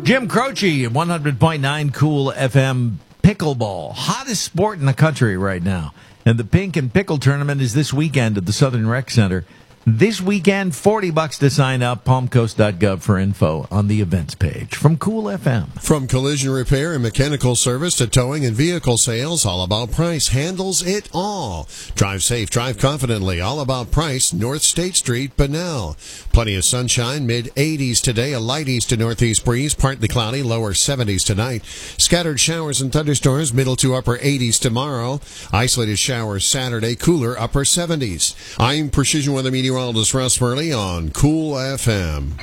Jim Croce at 100.9 Cool FM pickleball. Hottest sport in the country right now. And the Pink and Pickle Tournament is this weekend at the Southern Rec Center. This weekend, $40 to sign up. Palmcoast.gov for info on the events page. From Cool FM. From collision repair and mechanical service to towing and vehicle sales, All About Price handles it all. Drive safe, drive confidently. All About Price, North State Street, Bunnell. Plenty of sunshine, mid-80s today, a light east to northeast breeze, partly cloudy, lower 70s tonight. Scattered showers and thunderstorms, middle to upper 80s tomorrow. Isolated showers Saturday, cooler upper 70s. I'm Precision Weather Meteorologist Russ Murley on Cool FM.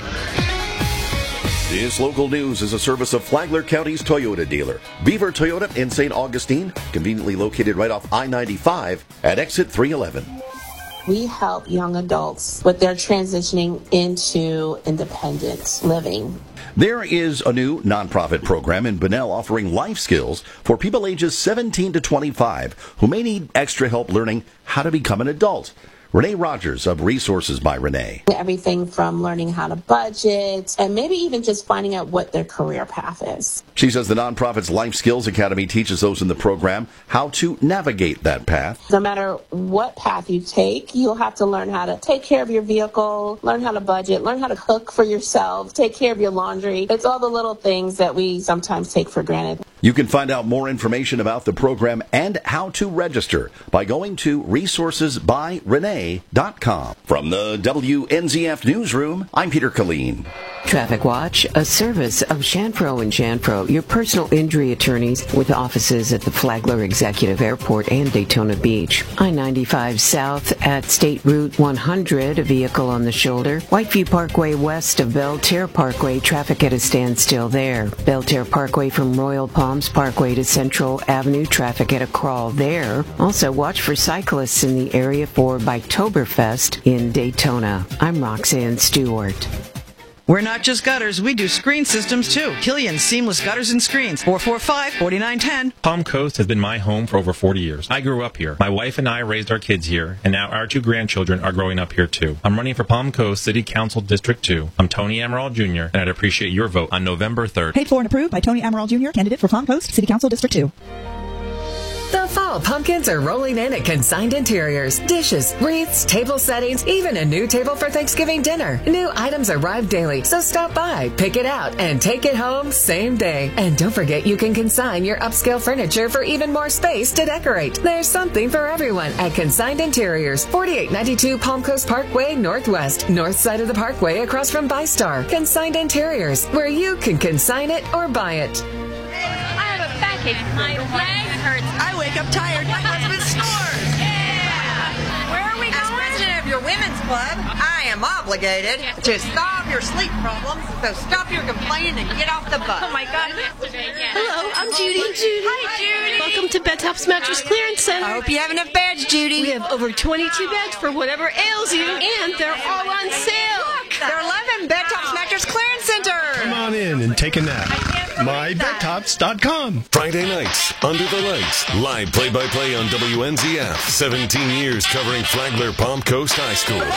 This local news is a service of Flagler County's Toyota dealer, Beaver Toyota in St. Augustine, conveniently located right off I-95 at exit 311. We help young adults with their transitioning into independent living. There is a new nonprofit program in Bunnell offering life skills for people ages 17 to 25 who may need extra help learning how to become an adult. Renee Rogers of Resources by Renee. Everything from learning how to budget and maybe even just finding out what their career path is. She says the nonprofit's Life Skills Academy teaches those in the program how to navigate that path. No matter what path you take, you'll have to learn how to take care of your vehicle, learn how to budget, learn how to cook for yourself, take care of your laundry. It's all the little things that we sometimes take for granted. You can find out more information about the program and how to register by going to resourcesbyrenee.com. From the WNZF Newsroom, I'm Peter Colleen. Traffic Watch, a service of Shanpro & Shanpro, your personal injury attorneys with offices at the Flagler Executive Airport and Daytona Beach. I-95 South at State Route 100, a vehicle on the shoulder. Whiteview Parkway west of Belterre Parkway, traffic at a standstill there. Belterre Parkway from Royal Palms Parkway to Central Avenue, traffic at a crawl there. Also, watch for cyclists in the area for Biketoberfest in Daytona. I'm Roxanne Stewart. We're not just gutters, we do screen systems too. Killian Seamless Gutters and Screens, 445-4910. Palm Coast has been my home for over 40 years. I grew up here. My wife and I raised our kids here, and now our 2 grandchildren are growing up here too. I'm running for Palm Coast City Council District 2. I'm Tony Amaral Jr., and I'd appreciate your vote on November 3rd. Paid for and approved by Tony Amaral Jr., candidate for Palm Coast City Council District 2. The fall pumpkins are rolling in at Consigned Interiors. Dishes, wreaths, table settings, even a new table for Thanksgiving dinner. New items arrive daily, so stop by, pick it out, and take it home same day. And don't forget you can consign your upscale furniture for even more space to decorate. There's something for everyone at Consigned Interiors, 4892 Palm Coast Parkway Northwest, north side of the parkway across from ByStar. Consigned Interiors, where you can consign it or buy it. I have a backache. My leg hurts. I wake up tired. My husband snores. Yeah. Where are we going? As president of your women's club, I am obligated to solve your sleep problems. So stop your complaining and get off the bus. Oh my God, yesterday, yeah. Hello, I'm Judy. Hi, Judy. Welcome to Bed Tops Mattress Clearance Center. I hope you have enough beds, Judy. We have over 22 beds for whatever ails you, and they're all on sale. Look, they're 11 Bed Tops Mattress Clearance Center. Come on in and take a nap. MyBedTops.com. Friday nights, Under the Lights. Live play-by-play on WNZF. 17 years covering Flagler Palm Coast High School.